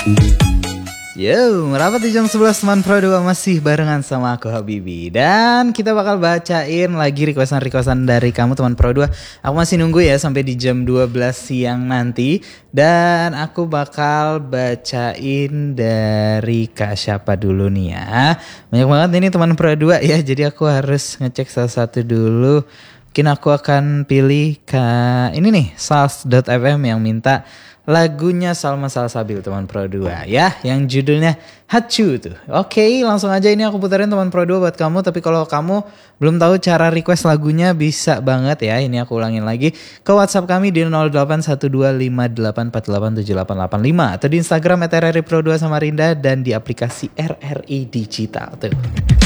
Yo, merapat di jam 11 teman Pro 2 masih barengan sama aku Habibi. Dan kita bakal bacain lagi requestan dari kamu teman Pro 2. Aku masih nunggu ya sampai di jam 12 siang nanti. Dan aku bakal bacain dari Kak siapa dulu nih ya. Banyak banget ini teman Pro 2 ya, jadi aku harus ngecek salah satu dulu. Mungkin aku akan pilih Kak ini nih, Sals.fm yang minta lagunya Salma Salsabil teman Pro 2 ya, yang judulnya Hachu tuh. Oke, langsung aja ini aku puterin teman Pro 2 buat kamu. Tapi kalau kamu belum tahu cara request lagunya bisa banget ya. Ini aku ulangin lagi ke WhatsApp kami di 081258487885 atau di Instagram @rripro2 Samarinda dan di aplikasi RRI Digital tuh.